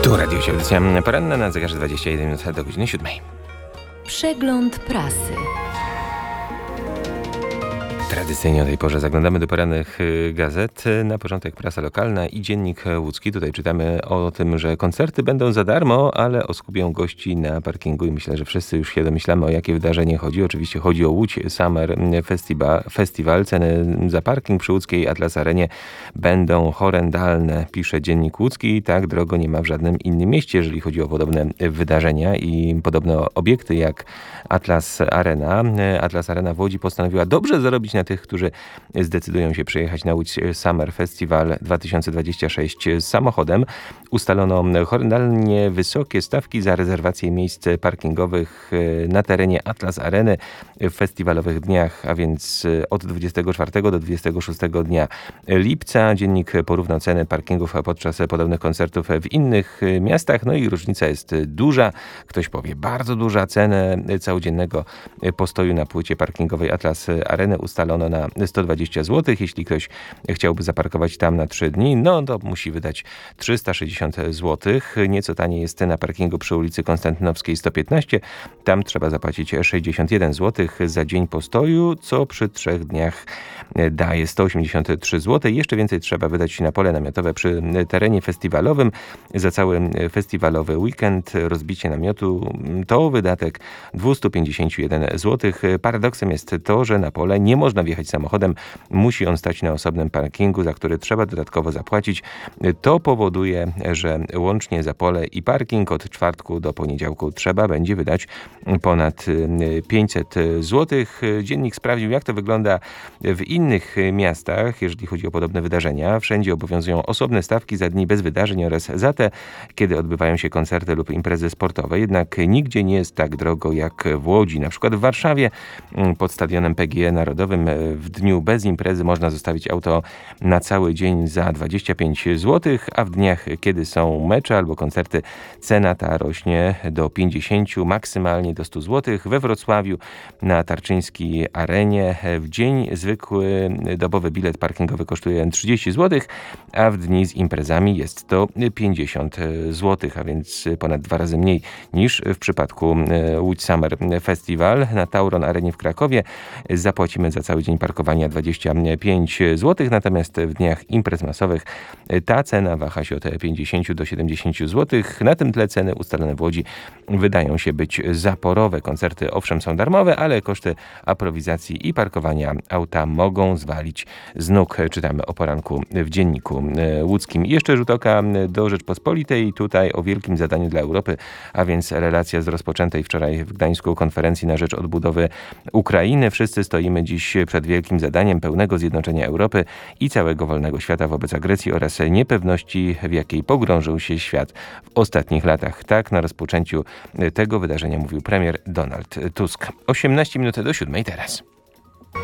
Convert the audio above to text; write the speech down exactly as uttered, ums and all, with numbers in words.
Tu Radio Audycja poranna na zegarze dwadzieścia jeden minut do godziny siódmej. Przegląd prasy. Tradycyjnie o tej porze zaglądamy do porannych gazet. Na początek prasa lokalna i Dziennik Łódzki. Tutaj czytamy o tym, że koncerty będą za darmo, ale oskubią gości na parkingu i myślę, że wszyscy już się domyślamy, o jakie wydarzenie chodzi. Oczywiście chodzi o Łódź Summer Festival. Festival. Ceny za parking przy łódzkiej Atlas Arenie będą horrendalne, pisze Dziennik Łódzki. Tak drogo nie ma w żadnym innym mieście, jeżeli chodzi o podobne wydarzenia i podobne obiekty jak Atlas Arena. Atlas Arena w Łodzi postanowiła dobrze zarobić na tych, którzy zdecydują się przyjechać na Łódź Summer Festival dwa tysiące dwudziesty szósty z samochodem. Ustalono horrendalnie wysokie stawki za rezerwację miejsc parkingowych na terenie Atlas Areny w festiwalowych dniach, a więc od dwudziestego czwartego do dwudziestego szóstego dnia lipca. Dziennik porównał ceny parkingów podczas podobnych koncertów w innych miastach. No i różnica jest duża. Ktoś powie bardzo duża. Cenę całodziennego postoju na płycie parkingowej Atlas Areny ustalono na sto dwadzieścia złotych. Jeśli ktoś chciałby zaparkować tam na trzy dni, no to musi wydać trzysta sześćdziesiąt złotych. Nieco taniej jest cena parkingu przy ulicy Konstantynowskiej sto piętnaście. Tam trzeba zapłacić sześćdziesiąt jeden złotych za dzień postoju, co przy trzech dniach daje sto osiemdziesiąt trzy złote. Jeszcze więcej trzeba wydać na pole namiotowe przy terenie festiwalowym. Za cały festiwalowy weekend rozbicie namiotu to wydatek dwieście pięćdziesiąt jeden złotych. Paradoksem jest to, że na pole nie można wjechać samochodem. Musi on stać na osobnym parkingu, za który trzeba dodatkowo zapłacić. To powoduje, że łącznie za pole i parking od czwartku do poniedziałku trzeba będzie wydać ponad pięćset złotych. Dziennik sprawdził, jak to wygląda w innych miastach, jeżeli chodzi o podobne wydarzenia. Wszędzie obowiązują osobne stawki za dni bez wydarzeń oraz za te, kiedy odbywają się koncerty lub imprezy sportowe. Jednak nigdzie nie jest tak drogo jak w Łodzi. Na przykład w Warszawie pod stadionem P G E Narodowym w dniu bez imprezy można zostawić auto na cały dzień za dwadzieścia pięć złotych, a w dniach, kiedy są mecze albo koncerty, cena ta rośnie do pięćdziesiąt, maksymalnie do stu złotych. We Wrocławiu na Tarczyńskiej Arenie w dzień zwykły dobowy bilet parkingowy kosztuje trzydzieści złotych, a w dni z imprezami jest to pięćdziesiąt złotych, a więc ponad dwa razy mniej niż w przypadku Łódź Summer Festival. Na Tauron Arenie w Krakowie zapłacimy za cały dzień parkowania dwadzieścia pięć złotych, natomiast w dniach imprez masowych ta cena waha się od pięćdziesięciu do siedemdziesięciu złotych. Na tym tle ceny ustalone w Łodzi wydają się być zaporowe. Koncerty owszem są darmowe, ale koszty aprowizacji i parkowania auta mogą zwalić z nóg. Czytamy o poranku w Dzienniku Łódzkim. I jeszcze rzut oka do Rzeczpospolitej. Tutaj o wielkim zadaniu dla Europy, a więc relacja z rozpoczętej wczoraj w Gdańsku konferencji na rzecz odbudowy Ukrainy. Wszyscy stoimy dziś przed wielkim zadaniem pełnego zjednoczenia Europy i całego wolnego świata wobec agresji oraz niepewności, w jakiej pogrążył się świat w ostatnich latach. Tak na rozpoczęciu tego wydarzenia mówił premier Donald Tusk. osiemnaście minut do siódmej teraz.